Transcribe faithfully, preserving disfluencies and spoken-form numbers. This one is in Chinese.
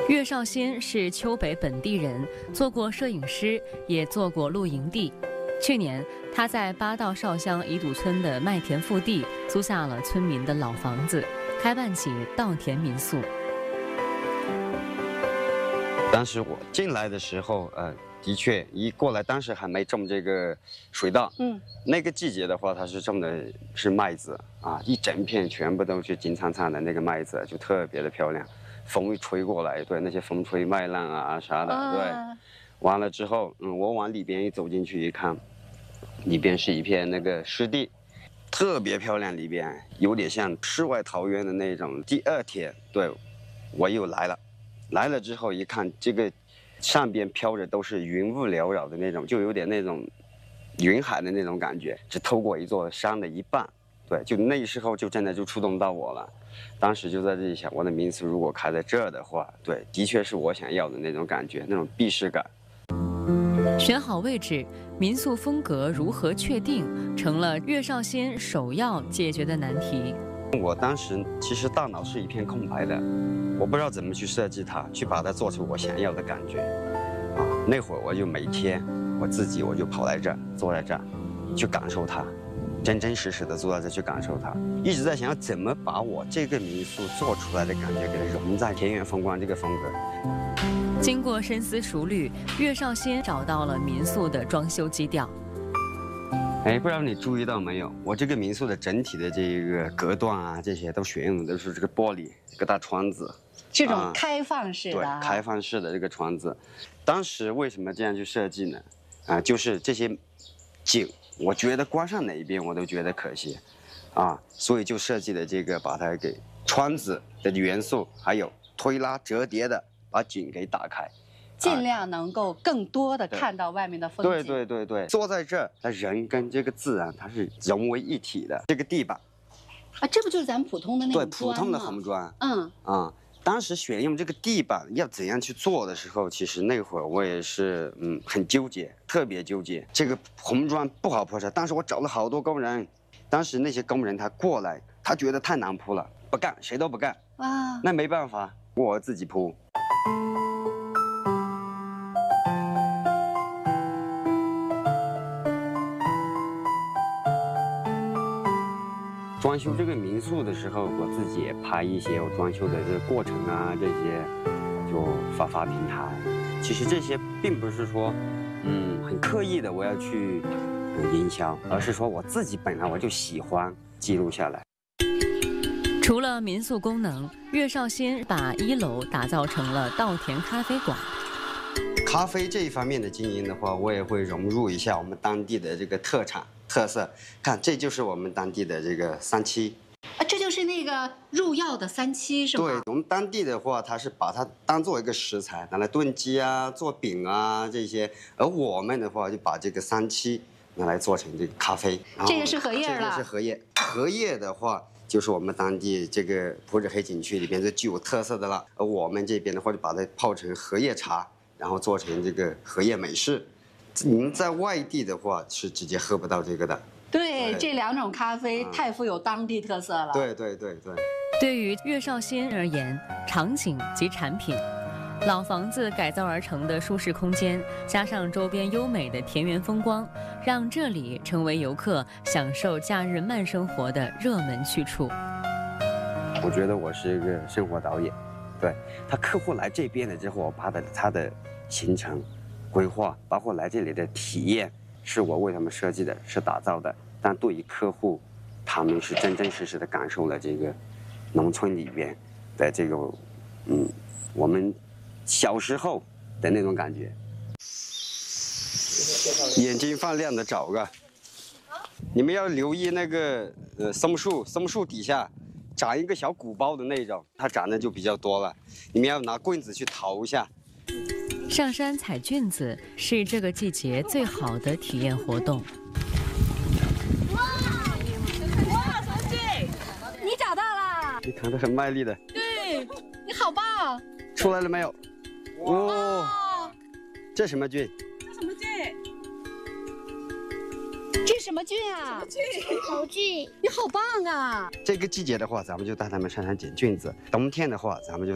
岳绍兴是丘北本地人，做过摄影师，也做过露营地。去年，他在八道绍乡乙堵村的麦田腹地租下了村民的老房子，开办起稻田民宿。 当时我进来的时候，呃，的确一过来，当时还没种这个水稻，嗯，那个季节的话，它是种的是麦子啊，一整片全部都是金灿灿的那个麦子，就特别的漂亮。风一吹过来，对那些风吹麦浪啊啥的，啊、对。完了之后，嗯，我往里边一走进去一看，里边是一片那个湿地，特别漂亮，里边有点像世外桃源的那种。第二天，对，我又来了，来了之后一看，这个上边飘着都是云雾缭绕的那种，就有点那种云海的那种感觉，只透过一座山的一半。对，就那时候就真的就触动到我了。当时就在这里想，我的民宿如果开在这儿的话，对，的确是我想要的那种感觉，那种避世感。 选好位置，民宿风格如何确定，成了岳绍兴首要解决的难题。 我当时其实大脑是一片空白的，我不知道怎么去设计它，去把它做出我想要的感觉。啊，那会儿我就每天我自己我就跑来这儿，坐在这儿，去感受它。真真实实的坐在这去感受它，一直在想要怎么把我这个民宿做出来的感觉给它融在田园风光这个风格。 经过深思熟虑，岳绍兴找到了民宿的装修基调。 哎，不知道你注意到没有，我这个民宿的整体的这个隔断啊，这些都选用的都是这个玻璃，这个大窗子， 这种开放式的、 啊，对，开放式的这个窗子。当时为什么这样去设计呢？啊，就是这些景。我觉得关上哪一边我都觉得可惜，啊，所以就设计了这个，把它给窗子的元素，还有推拉折叠的，把景给打开， 尽量能够更多的看到外面的风景。 对对对对，坐在这儿，它人跟这个自然它是融为一体的。这个地板， 啊，这不就是咱们普通的那种对，普通的红砖， 嗯啊。当时选用这个地板要怎样去做的时候，其实那会儿我也是嗯很纠结，特别纠结。这个红砖不好铺设，当时我找了好多工人，当时那些工人他过来，他觉得太难铺了，不干，谁都不干。啊，那没办法，我自己铺。装修这个民宿的时候，我自己也拍一些我装修的这个过程啊，这些就发发平台。其实这些并不是说，嗯，很刻意的我要去营销，而是说我自己本来我就喜欢记录下来。 除了民宿功能，岳绍兴把一楼打造成了稻田咖啡馆。 咖啡这一方面的经营的话，我也会融入一下我们当地的这个特产。特色，看，这就是我们当地的这个三七， 啊，这就是那个入药的三七，是吗？ 对，我们当地的话，它是把它当做一个食材，拿来炖鸡啊、做饼啊这些，而我们的话就把这个三七拿来做成这个咖啡。 这个是荷叶了， 这个是荷叶。荷叶的话，就是我们当地这个普洱黑景区里边最具有特色的了，而我们这边的话就把它泡成荷叶茶，然后做成这个荷叶美式。您在外地的话是直接喝不到这个的。 对，这两种咖啡太富有当地特色了。 对对对对。 对于岳绍兴而言，场景及产品，老房子改造而成的舒适空间，加上周边优美的田园风光，让这里成为游客享受假日慢生活的热门去处。 我觉得我是一个生活导演，对他客户来这边了之后，我把他他的行程规划，包括来这里的体验，是我为他们设计的，是打造的。但对于客户，他们是真真实实的感受了这个农村里边的这个，嗯，我们小时候的那种感觉。眼睛放亮的找个，你们要留意那个呃松树，松树底下长一个小鼓包的那种，它长得就比较多了，你们要拿棍子去刨一下。 上山采菌子是这个季节最好的体验活动。 哇！哇，什菌？你找到了？ 你扛得很卖力的。 对，你好棒！ 出来了没有？哦，这什么菌？ 这什么菌？ 这什么菌啊？ 菌？ 猴菌。 你好棒啊！ 这个季节的话，咱们就带他们上山捡菌子；冬天的话，咱们就